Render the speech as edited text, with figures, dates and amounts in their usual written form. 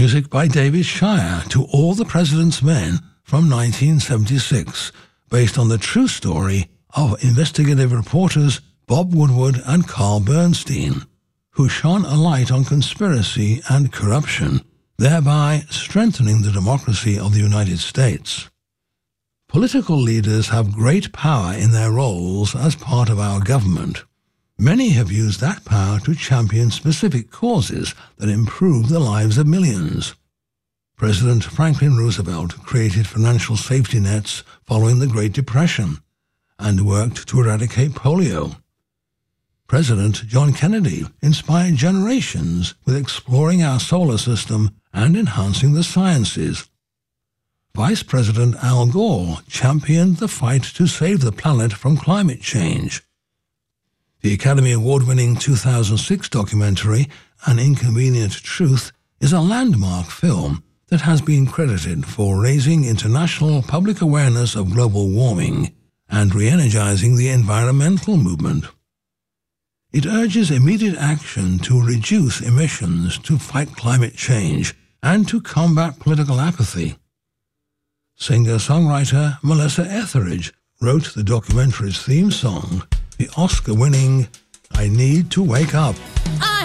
Music by David Shire, To All the President's Men from 1976, based on the true story of investigative reporters Bob Woodward and Carl Bernstein, who shone a light on conspiracy and corruption, thereby strengthening the democracy of the United States. Political leaders have great power in their roles as part of our government. Many have used that power to champion specific causes that improve the lives of millions. President Franklin Roosevelt created financial safety nets following the Great Depression and worked to eradicate polio. President John Kennedy inspired generations with exploring our solar system and enhancing the sciences. Vice President Al Gore championed the fight to save the planet from climate change. The Academy Award-winning 2006 documentary, An Inconvenient Truth, is a landmark film that has been credited for raising international public awareness of global warming and re-energizing the environmental movement. It urges immediate action to reduce emissions, to fight climate change, and to combat political apathy. Singer-songwriter Melissa Etheridge wrote the documentary's theme song, the Oscar-winning I Need to Wake Up.